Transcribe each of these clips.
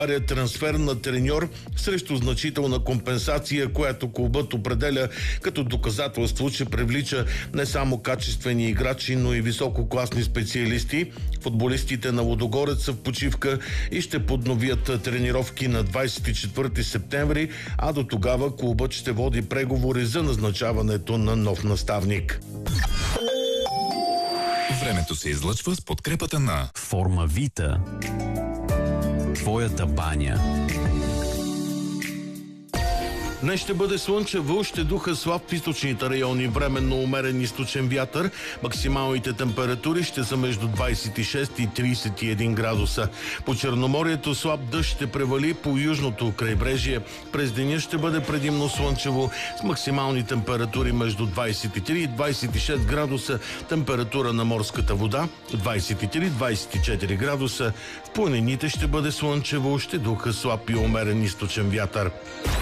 трансфер на треньор срещу значителна компенсация, която клубът определя като доказателство, че привлича не само качествени играчи, но и висококласни специалисти. Футболистите на Лудогорец са в почивка и ще подновят тренировки на 24 септември, а до тогава клубът ще води преговори за назначаването на нов наставник. Времето се излъчва с подкрепата на Формавита. Твоята баня. Днес ще бъде слънчево, ще духа слаб в източните райони, временно умерен източен вятър. Максималните температури ще са между 26 и 31 градуса. По Черноморието слаб дъжд ще превали по южното крайбрежие. През деня ще бъде предимно слънчево с максимални температури между 23 и 26 градуса. Температура на морската вода 23-24 градуса. В планините ще бъде слънчево, ще духа слаб и умерен източен вятър.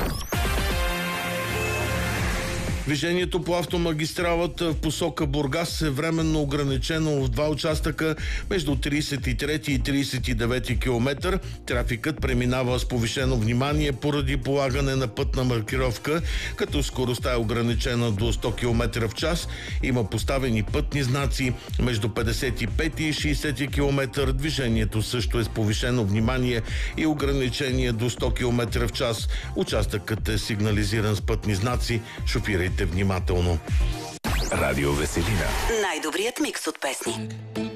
Движението по автомагистралата в посока Бургас е временно ограничено в два участъка между 33 и 39 км. Трафикът преминава с повишено внимание поради полагане на пътна маркировка, като скоростта е ограничена до 100 км в час. Има поставени пътни знаци между 55 и 60 км. Движението също е с повишено внимание и ограничение до 100 км в час. Участъкът е сигнализиран с пътни знаци. Шофирайте внимателно. Радио Веселина. Най-добрият микс от песни.